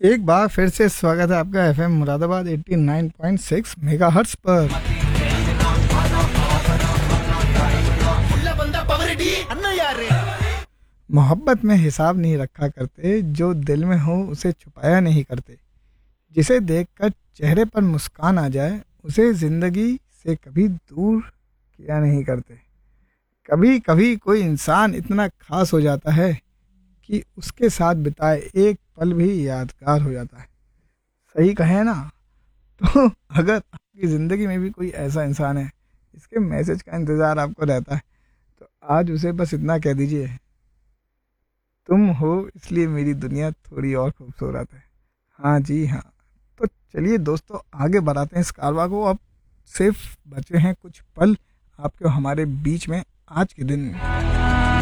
एक बार फिर से स्वागत है आपका एफएम मुरादाबाद 89.6 मेगाहर्ट्ज पर। मोहब्बत में हिसाब नहीं रखा करते, जो दिल में हो उसे छुपाया नहीं करते, जिसे देखकर चेहरे पर मुस्कान आ जाए उसे जिंदगी से कभी दूर किया नहीं करते। कभी कभी कोई इंसान इतना खास हो जाता है कि उसके साथ बिताए एक पल भी यादगार हो जाता है। सही कहे ना? तो अगर आपकी ज़िंदगी में भी कोई ऐसा इंसान है जिसके मैसेज का इंतज़ार आपको रहता है, तो आज उसे बस इतना कह दीजिए, तुम हो इसलिए मेरी दुनिया थोड़ी और खूबसूरत है। हाँ जी हाँ। तो चलिए दोस्तों, आगे बढ़ाते हैं इस कारवा को। अब सिर्फ बचे हैं कुछ पल आपके हमारे बीच में आज के दिन।